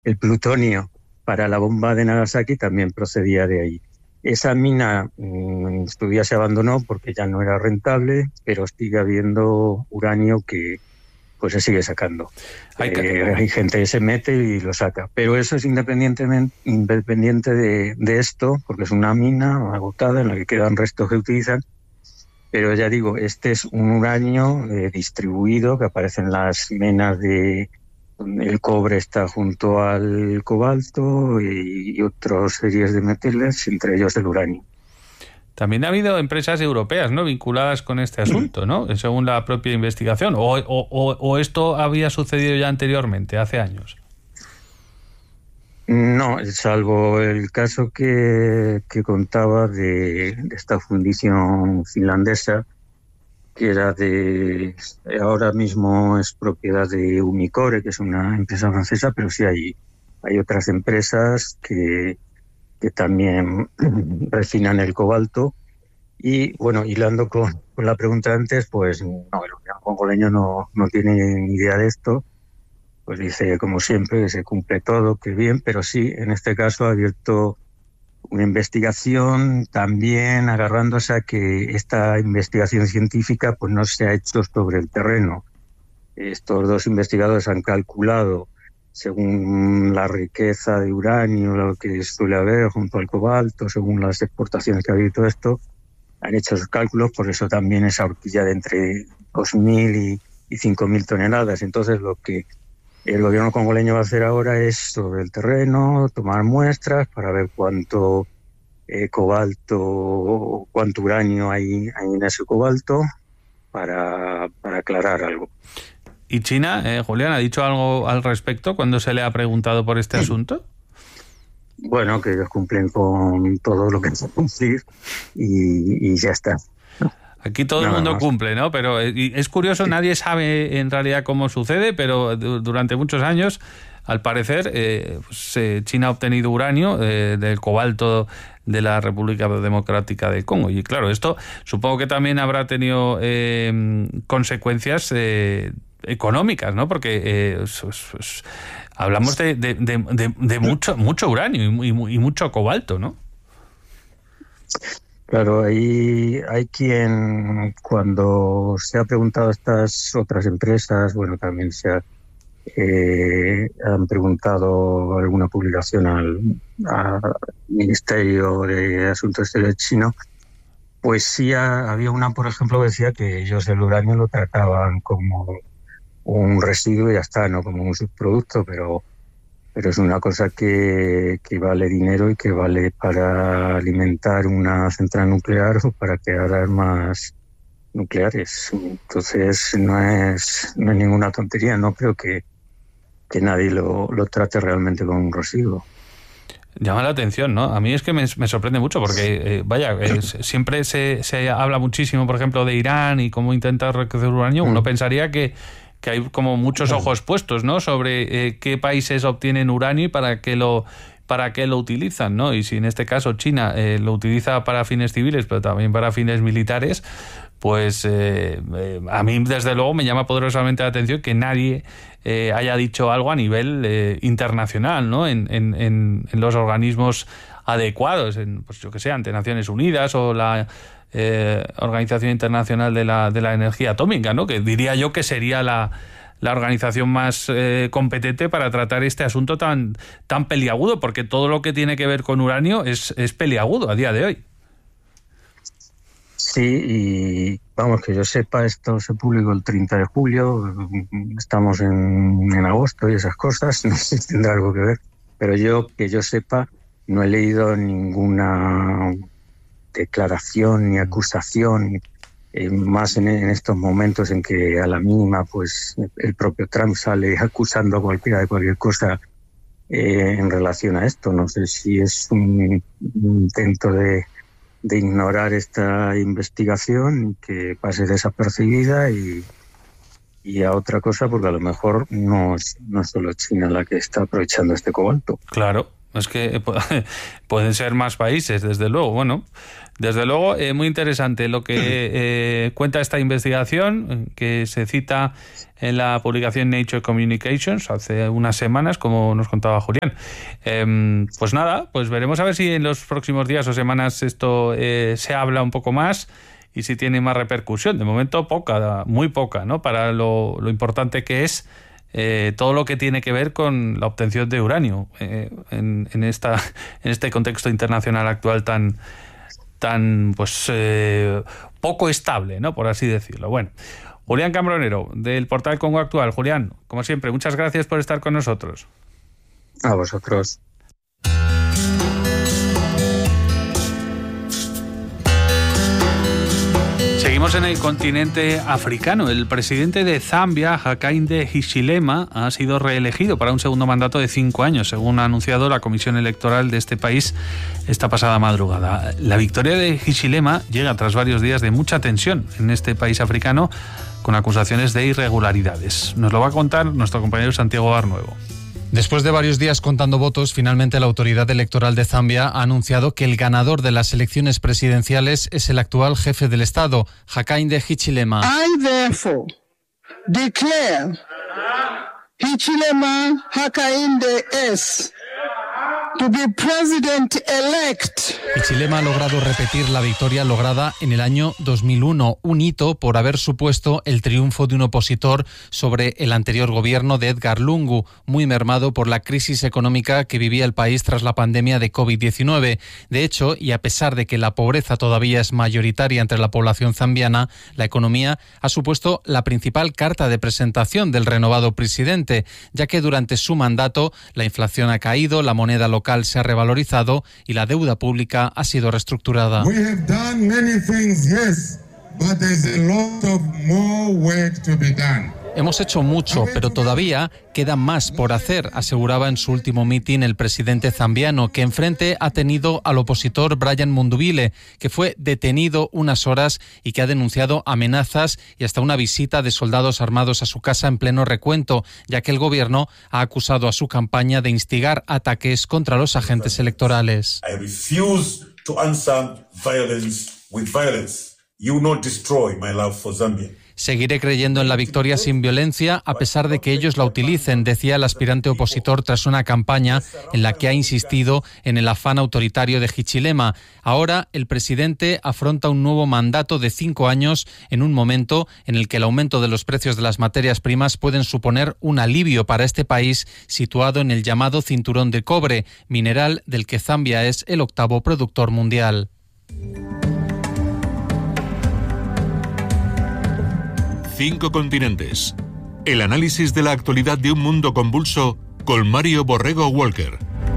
el plutonio para la bomba de Nagasaki también procedía de ahí. Esa mina en su día se abandonó porque ya no era rentable, pero sigue habiendo uranio que pues se sigue sacando. Hay gente que se mete y lo saca, pero eso es independiente de esto, porque es una mina agotada en la que quedan restos que utilizan. Pero ya digo, este es un uranio distribuido que aparece en las menas de... El cobre está junto al cobalto y otras series de metales, entre ellos el uranio. También ha habido empresas europeas, ¿no?, vinculadas con este asunto, ¿no?, según la propia investigación. ¿O esto había sucedido ya anteriormente, hace años? No, salvo el caso que contaba de esta fundición finlandesa, que era ahora mismo es propiedad de Umicore, que es una empresa francesa, pero sí hay otras empresas que también refinan el cobalto. Y bueno, hilando con la pregunta antes, pues no, el gobierno congoleño no tiene ni idea de esto. Pues dice, como siempre, que se cumple todo, que bien, pero sí, en este caso ha abierto una investigación también agarrándose a que esta investigación científica pues no se ha hecho sobre el terreno. Estos dos investigadores han calculado, según la riqueza de uranio, lo que suele haber junto al cobalto, según las exportaciones que ha habido y todo esto, han hecho esos cálculos, por eso también esa horquilla de entre 2.000 y 5.000 toneladas. Entonces lo que el gobierno congoleño va a hacer ahora es sobre el terreno, tomar muestras para ver cuánto cobalto, cuánto uranio hay en ese cobalto para aclarar algo. ¿Y China, Julián, ha dicho algo al respecto cuando se le ha preguntado por este asunto? Bueno, que ellos cumplen con todo lo que hay que cumplir y ya está. Aquí todo el mundo cumple, ¿no? Pero es curioso, nadie sabe en realidad cómo sucede, pero durante muchos años, al parecer, China ha obtenido uranio del cobalto de la República Democrática del Congo. Y claro, esto supongo que también habrá tenido consecuencias económicas, ¿no? Porque hablamos de mucho uranio y mucho cobalto, ¿no? Claro, hay quien, cuando se ha preguntado a estas otras empresas, bueno, también han preguntado alguna publicación al Ministerio de Asuntos Exteriores chino, pues sí había una, por ejemplo, que decía que ellos el uranio lo trataban como un residuo y ya está, no como un subproducto, pero es una cosa que vale dinero y que vale para alimentar una central nuclear o para crear armas nucleares. Entonces no es ninguna tontería, no creo que nadie lo trate realmente como un residuo. Llama la atención, ¿no? A mí es que me sorprende mucho porque, siempre se habla muchísimo, por ejemplo, de Irán y cómo intentar enriquecer uranio. Uno pensaría que hay como muchos ojos puestos, ¿no?, sobre qué países obtienen uranio y para qué lo utilizan, ¿no? Y si en este caso China lo utiliza para fines civiles, pero también para fines militares, pues a mí desde luego me llama poderosamente la atención que nadie haya dicho algo a nivel internacional, ¿no?, en los organismos adecuados, pues yo que sé, ante Naciones Unidas o la Organización Internacional de la Energía Atómica, ¿no?, que diría yo que sería la organización más competente para tratar este asunto tan peliagudo, porque todo lo que tiene que ver con uranio es peliagudo a día de hoy. Sí, y vamos, que yo sepa, esto se publicó el 30 de julio, estamos en agosto y esas cosas, no sé si tendrá algo que ver, pero que yo sepa, no he leído ninguna declaración ni acusación, más en estos momentos en que a la mínima pues el propio Trump sale acusando a cualquiera de cualquier cosa en relación a esto. No sé si es un intento de ignorar esta investigación y que pase desapercibida y a otra cosa, porque a lo mejor no es solo China la que está aprovechando este cobalto. Claro. es que pueden ser más países, desde luego. Bueno, desde luego, muy interesante lo que cuenta esta investigación, que se cita en la publicación Nature Communications hace unas semanas, como nos contaba Julián. Pues nada, pues veremos a ver si en los próximos días o semanas esto se habla un poco más y si tiene más repercusión. De momento poca, muy poca, ¿no? Para lo importante que es todo lo que tiene que ver con la obtención de uranio en este contexto internacional actual tan pues poco estable, ¿no? Por así decirlo. Bueno, Julián Cambronero, del portal Congo Actual. Julián, como siempre, muchas gracias por estar con nosotros. A vosotros. Seguimos en el continente africano. El presidente de Zambia, Hakainde Hichilema, ha sido reelegido para un segundo mandato de 5 años, según ha anunciado la Comisión Electoral de este país esta pasada madrugada. La victoria de Hichilema llega tras varios días de mucha tensión en este país africano, con acusaciones de irregularidades. Nos lo va a contar nuestro compañero Santiago Barnuevo. Después de varios días contando votos, finalmente la autoridad electoral de Zambia ha anunciado que el ganador de las elecciones presidenciales es el actual jefe del Estado, Hakainde Hichilema. I therefore declare Hichilema Hakainde S. to be president-elect. Hichilema ha logrado repetir la victoria lograda en el año 2001, un hito por haber supuesto el triunfo de un opositor sobre el anterior gobierno de Edgar Lungu, muy mermado por la crisis económica que vivía el país tras la pandemia de COVID-19. De hecho, y a pesar de que la pobreza todavía es mayoritaria entre la población zambiana, la economía ha supuesto la principal carta de presentación del renovado presidente, ya que durante su mandato la inflación ha caído, la moneda local se ha revalorizado y la deuda pública ha sido reestructurada. We have done many things, yes, but there's a lot of more work to be done. Hemos hecho mucho, pero todavía queda más por hacer, aseguraba en su último mitin el presidente zambiano, que enfrente ha tenido al opositor Brian Mundubile, que fue detenido unas horas y que ha denunciado amenazas y hasta una visita de soldados armados a su casa en pleno recuento, ya que el gobierno ha acusado a su campaña de instigar ataques contra los agentes electorales. I refuse to answer violence with violence. You will not destroy my love for Zambia. Seguiré creyendo en la victoria sin violencia a pesar de que ellos la utilicen, decía el aspirante opositor tras una campaña en la que ha insistido en el afán autoritario de Hichilema. Ahora el presidente afronta un nuevo mandato de 5 años en un momento en el que el aumento de los precios de las materias primas pueden suponer un alivio para este país situado en el llamado cinturón de cobre, mineral del que Zambia es el 8º productor mundial. Cinco continentes. El análisis de la actualidad de un mundo convulso con Mario Borrego Walker.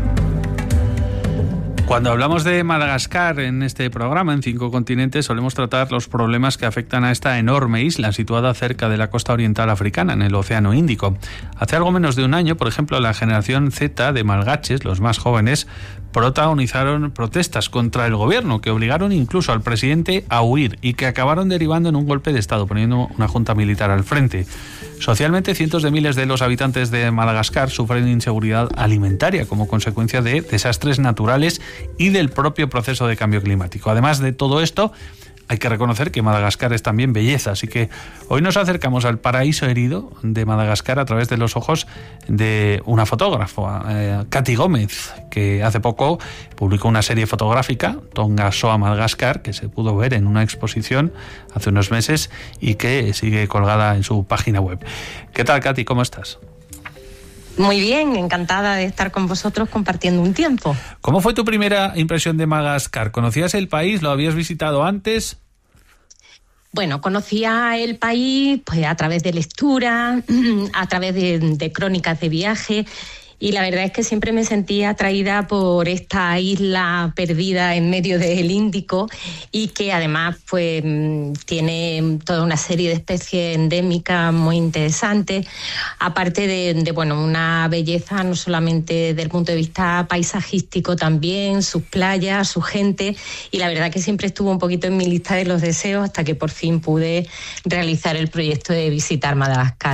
Cuando hablamos de Madagascar en este programa, en 5 continentes, solemos tratar los problemas que afectan a esta enorme isla situada cerca de la costa oriental africana, en el Océano Índico. Hace algo menos de un año, por ejemplo, la generación Z de malgaches, los más jóvenes, protagonizaron protestas contra el gobierno que obligaron incluso al presidente a huir y que acabaron derivando en un golpe de Estado, poniendo una junta militar al frente. Socialmente, cientos de miles de los habitantes de Madagascar sufren inseguridad alimentaria como consecuencia de desastres naturales y del propio proceso de cambio climático. Además de todo esto, hay que reconocer que Madagascar es también belleza, así que hoy nos acercamos al paraíso herido de Madagascar a través de los ojos de una fotógrafa, Katy Gómez, que hace poco publicó una serie fotográfica, Tonga Soa Madagascar, que se pudo ver en una exposición hace unos meses y que sigue colgada en su página web. ¿Qué tal, Katy? ¿Cómo estás? Muy bien, encantada de estar con vosotros compartiendo un tiempo. ¿Cómo fue tu primera impresión de Madagascar? ¿Conocías el país? ¿Lo habías visitado antes? Bueno, conocía el país pues a través de lectura, a través de crónicas de viaje. Y la verdad es que siempre me sentía atraída por esta isla perdida en medio del Índico y que además pues tiene toda una serie de especies endémicas muy interesantes, aparte de bueno, una belleza no solamente desde el punto de vista paisajístico también, sus playas, su gente, y la verdad que siempre estuvo un poquito en mi lista de los deseos hasta que por fin pude realizar el proyecto de visitar Madagascar.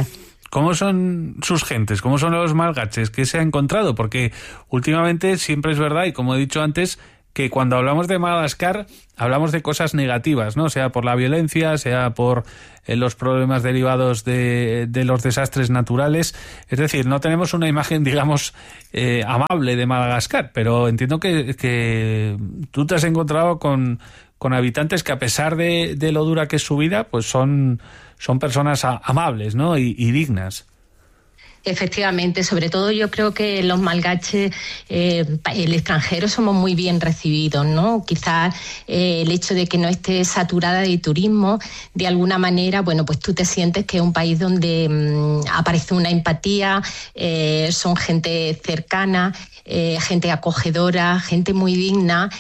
¿Cómo son sus gentes? ¿Cómo son los malgaches? ¿Qué se ha encontrado? Porque últimamente siempre es verdad, y como he dicho antes, que cuando hablamos de Madagascar hablamos de cosas negativas, ¿no? Sea por la violencia, sea por los problemas derivados de los desastres naturales. Es decir, no tenemos una imagen, digamos, amable de Madagascar, pero entiendo que tú te has encontrado con habitantes que, a pesar de lo dura que es su vida, pues son personas amables, ¿no? y dignas. Efectivamente, sobre todo yo creo que los malgaches, el extranjero, somos muy bien recibidos, ¿no? Quizás el hecho de que no esté saturada de turismo, de alguna manera, bueno, pues tú te sientes que es un país donde aparece una empatía, son gente cercana, gente acogedora, gente muy digna,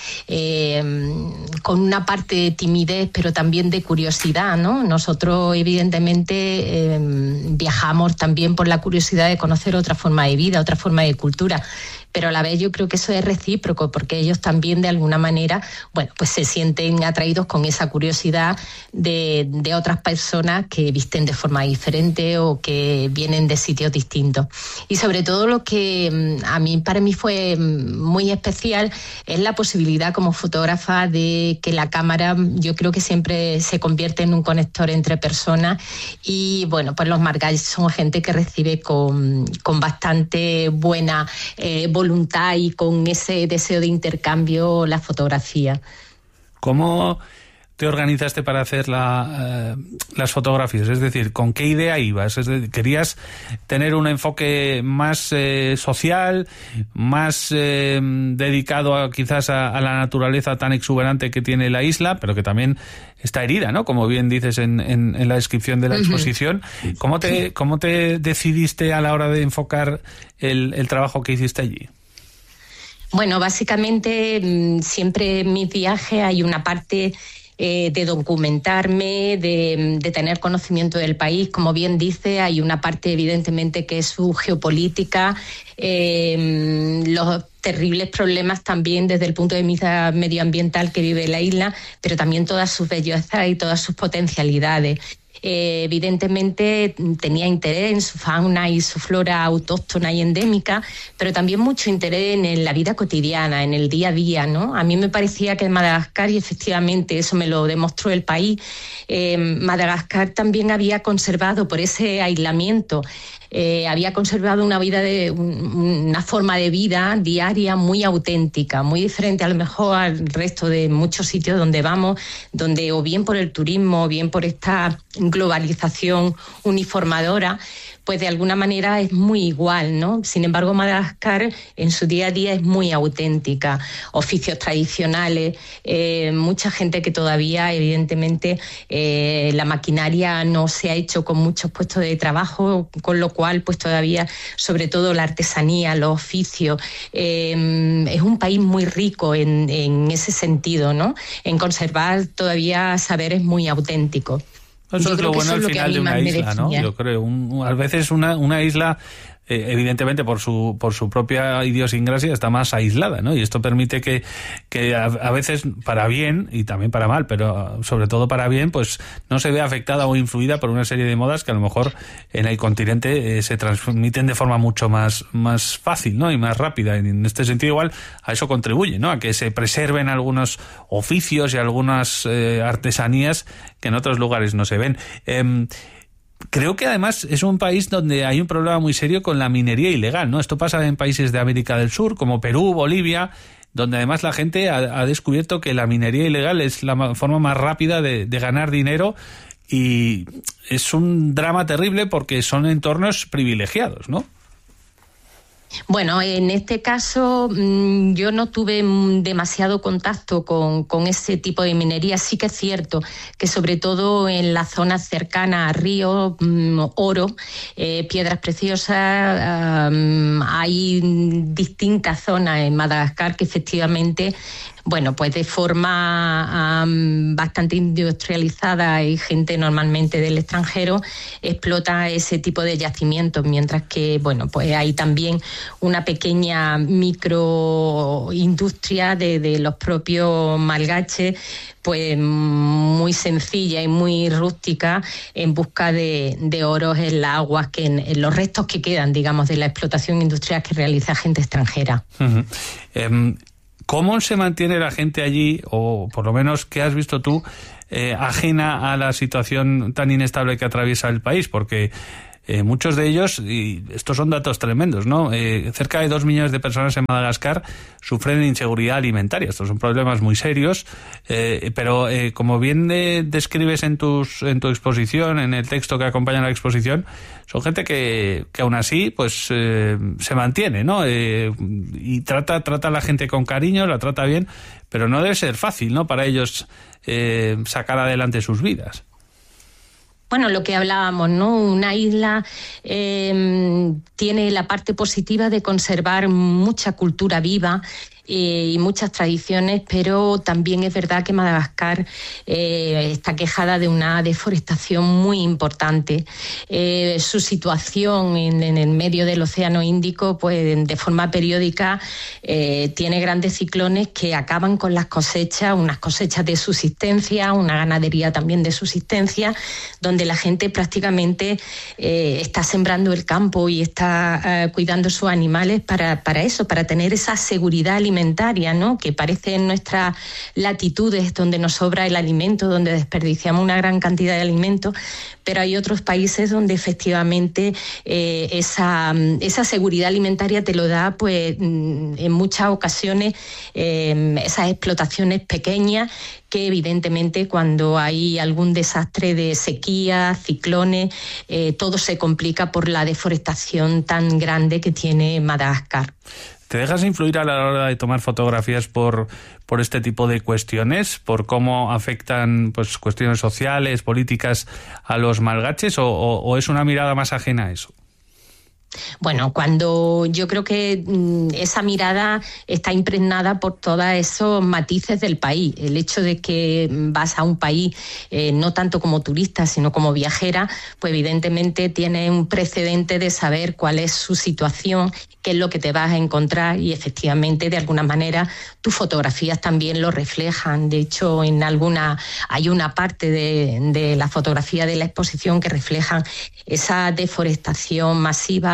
con una parte de timidez, pero también de curiosidad, ¿no? Nosotros, evidentemente, viajamos también por la curiosidad de conocer otra forma de vida, otra forma de cultura, pero a la vez yo creo que eso es recíproco, porque ellos también, de alguna manera, bueno, pues se sienten atraídos con esa curiosidad de otras personas que visten de forma diferente o que vienen de sitios distintos. Y sobre todo lo que para mí fue muy especial es la posibilidad como fotógrafa de que la cámara, yo creo que siempre se convierte en un conector entre personas, y bueno, pues los malgaches son gente que recibe con bastante buena voluntad y con ese deseo de intercambio la fotografía. ¿Cómo te organizaste para hacer las fotografías? Es decir, ¿con qué idea ibas? ¿Querías tener un enfoque más social, más dedicado quizás a la naturaleza tan exuberante que tiene la isla, pero que también está herida, ¿no? Como bien dices en la descripción de la exposición. ¿Cómo te decidiste a la hora de enfocar el trabajo que hiciste allí? Bueno, básicamente siempre en mis viajes hay una parte de documentarme, de tener conocimiento del país. Como bien dice, hay una parte evidentemente que es su geopolítica, los terribles problemas también desde el punto de vista medioambiental que vive la isla, pero también todas sus bellezas y todas sus potencialidades. Evidentemente tenía interés en su fauna y su flora autóctona y endémica, pero también mucho interés en la vida cotidiana, en el día a día, ¿no? A mí me parecía que en Madagascar, y efectivamente eso me lo demostró el país, Madagascar también había conservado, por ese aislamiento, había conservado una forma de vida diaria muy auténtica, muy diferente a lo mejor al resto de muchos sitios donde vamos, donde o bien por el turismo o bien por esta globalización uniformadora, pues de alguna manera es muy igual, ¿no? Sin embargo, Madagascar en su día a día es muy auténtica. Oficios tradicionales, mucha gente que todavía, evidentemente, la maquinaria no se ha hecho con muchos puestos de trabajo, con lo cual, pues todavía, sobre todo la artesanía, los oficios, es un país muy rico en ese sentido, ¿no? En conservar todavía saberes muy auténticos. Eso es lo bueno al final de una isla, ¿no? Yo creo, a veces una isla, evidentemente por su propia idiosincrasia, está más aislada, ¿no? Y esto permite que a veces, para bien y también para mal, pero sobre todo para bien, pues no se ve afectada o influida por una serie de modas que a lo mejor en el continente se transmiten de forma mucho más fácil, ¿no? Y más rápida. Y en este sentido igual a eso contribuye, ¿no? A que se preserven algunos oficios y algunas artesanías que en otros lugares no se ven. Creo que además es un país donde hay un problema muy serio con la minería ilegal, ¿no? Esto pasa en países de América del Sur, como Perú, Bolivia, donde además la gente ha descubierto que la minería ilegal es la forma más rápida de ganar dinero, y es un drama terrible porque son entornos privilegiados, ¿no? Bueno, en este caso yo no tuve demasiado contacto con ese tipo de minería. Sí que es cierto que sobre todo en las zonas cercanas a ríos, oro, piedras preciosas, hay distintas zonas en Madagascar que efectivamente, bueno, pues de forma bastante industrializada y gente normalmente del extranjero explota ese tipo de yacimientos, mientras que, bueno, pues hay también una pequeña microindustria de los propios malgaches, pues muy sencilla y muy rústica, en busca de oros en las aguas, en los restos que quedan, digamos, de la explotación industrial que realiza gente extranjera. Uh-huh. ¿Cómo se mantiene la gente allí, o por lo menos qué has visto tú, ajena a la situación tan inestable que atraviesa el país? Porque muchos de ellos, y estos son datos tremendos, ¿no? Cerca de 2 millones de personas en Madagascar sufren inseguridad alimentaria. Estos son problemas muy serios, pero como bien describes en tu exposición, en el texto que acompaña la exposición, son gente que aún así pues se mantiene, ¿no? Y trata a la gente con cariño, la trata bien, pero no debe ser fácil, ¿no?, para ellos sacar adelante sus vidas. Bueno, lo que hablábamos, ¿no? Una isla tiene la parte positiva de conservar mucha cultura viva y muchas tradiciones, pero también es verdad que Madagascar está quejada de una deforestación muy importante. Su situación en el medio del Océano Índico, pues de forma periódica tiene grandes ciclones que acaban con las cosechas, unas cosechas de subsistencia, una ganadería también de subsistencia, donde la gente prácticamente está sembrando el campo y está cuidando sus animales para eso, para tener esa seguridad alimentaria, ¿no?, que parece en nuestras latitudes donde nos sobra el alimento, donde desperdiciamos una gran cantidad de alimento, pero hay otros países donde efectivamente esa seguridad alimentaria te lo da, pues en muchas ocasiones esas explotaciones pequeñas, que evidentemente cuando hay algún desastre de sequía, ciclones, todo se complica por la deforestación tan grande que tiene Madagascar. ¿Te dejas influir a la hora de tomar fotografías por este tipo de cuestiones? ¿Por cómo afectan pues cuestiones sociales, políticas a los malgaches? ¿O es una mirada más ajena a eso? Bueno, cuando yo creo que esa mirada está impregnada por todos esos matices del país. El hecho de que vas a un país no tanto como turista, sino como viajera, pues evidentemente tienes un precedente de saber cuál es su situación, qué es lo que te vas a encontrar, y efectivamente de alguna manera tus fotografías también lo reflejan. De hecho, hay una parte de la fotografía de la exposición que reflejan esa deforestación masiva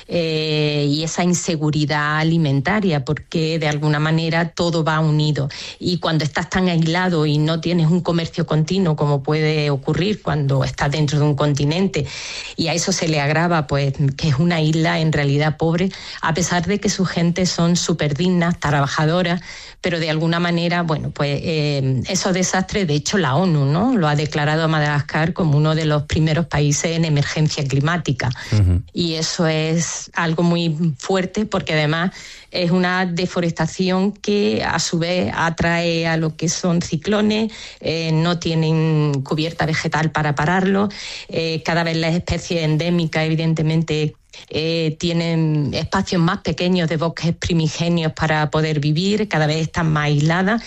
y esa inseguridad alimentaria, porque de alguna manera todo va unido, y cuando estás tan aislado y no tienes un comercio continuo, como puede ocurrir cuando estás dentro de un continente, y a eso se le agrava pues que es una isla en realidad pobre, a pesar de que su gente son súper dignas, trabajadoras, pero de alguna manera, bueno, pues esos desastres, de hecho la ONU, ¿no?, lo ha declarado a Madagascar como uno de los primeros países en emergencia climática. Uh-huh. Y eso es algo muy fuerte, porque además es una deforestación que a su vez atrae a lo que son ciclones, no tienen cubierta vegetal para pararlo, cada vez las especies endémicas evidentemente tienen espacios más pequeños de bosques primigenios para poder vivir, cada vez están más aisladas,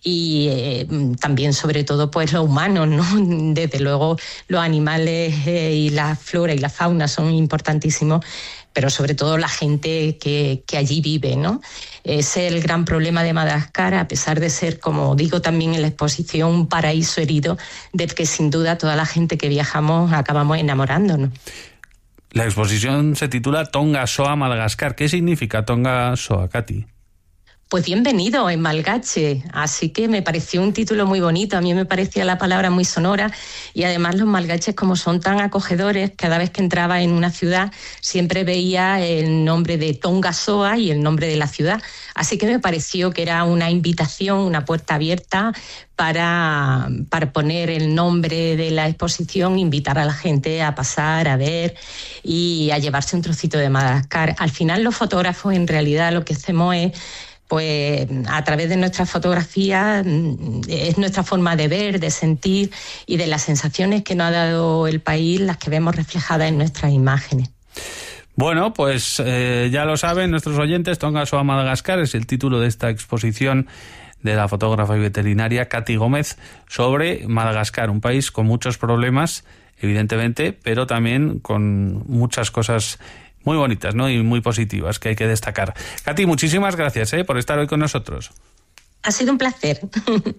y también sobre todo pues los humanos, ¿no? Desde luego los animales y la flora y la fauna son importantísimos, pero sobre todo la gente que allí vive, ¿no? Ese es el gran problema de Madagascar, a pesar de ser, como digo también en la exposición, un paraíso herido del que sin duda toda la gente que viajamos acabamos enamorándonos. La exposición se titula Tonga Soa Madagascar. ¿Qué significa Tonga Soa, Katy? Pues bienvenido en malgache, así que me pareció un título muy bonito, a mí me parecía la palabra muy sonora, y además los malgaches, como son tan acogedores, cada vez que entraba en una ciudad siempre veía el nombre de Tonga Soa y el nombre de la ciudad, así que me pareció que era una invitación, una puerta abierta para poner el nombre de la exposición, invitar a la gente a pasar, a ver y a llevarse un trocito de Madagascar. Al final los fotógrafos en realidad lo que hacemos es, pues a través de nuestras fotografías, es nuestra forma de ver, de sentir y de las sensaciones que nos ha dado el país, las que vemos reflejadas en nuestras imágenes. Bueno, pues ya lo saben nuestros oyentes, Tonga Soa Madagascar es el título de esta exposición de la fotógrafa y veterinaria Katy Gómez sobre Madagascar, un país con muchos problemas, evidentemente, pero también con muchas cosas muy bonitas, ¿no? Y muy positivas, que hay que destacar. Katy, muchísimas gracias por estar hoy con nosotros. Ha sido un placer.